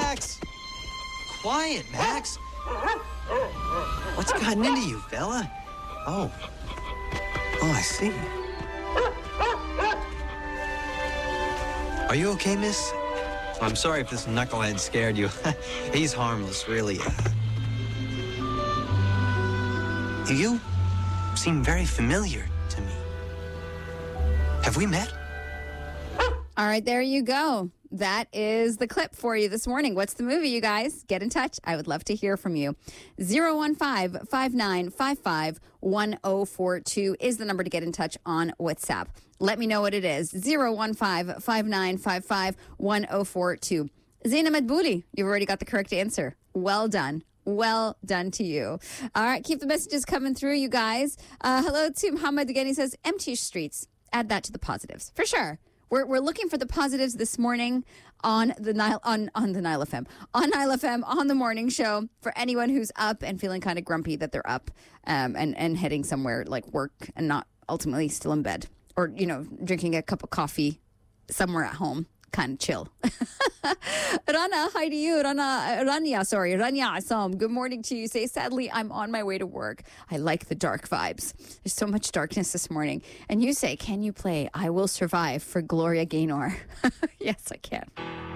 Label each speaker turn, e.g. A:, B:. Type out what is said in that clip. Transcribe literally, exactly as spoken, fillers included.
A: Max! Quiet, Max. What's gotten into you, fella? Oh. Oh, I see. Are you okay, miss? I'm sorry if this knucklehead scared you. He's harmless, really. You seem very familiar to me. Have we met?
B: All right, there you go. That is the clip for you this morning. What's the movie, you guys? Get in touch. I would love to hear from you. zero one five, five nine five five, one zero four two is the number to get in touch on WhatsApp. Let me know what it is. zero one five, five nine five five, one zero four two. Zaina Madbouli, you've already got the correct answer. Well done. Well done to you. All right, keep the messages coming through, you guys. Uh, hello to Muhammad again. He says, empty streets. Add that to the positives. For sure. We're we're looking for the positives this morning on the Nile on, on the Nile F M. On Nile F M, on the morning show, for anyone who's up and feeling kind of grumpy that they're up um, and, and heading somewhere like work and not ultimately still in bed. Or, you know, drinking a cup of coffee somewhere at home. Kind of chill. Rana, hi to you. Rana, Rania, sorry. Rania Assam. Good morning to you. Say, sadly, I'm on my way to work. I like the dark vibes. There's so much darkness this morning. And you say, can you play I Will Survive for Gloria Gaynor? Yes, I can.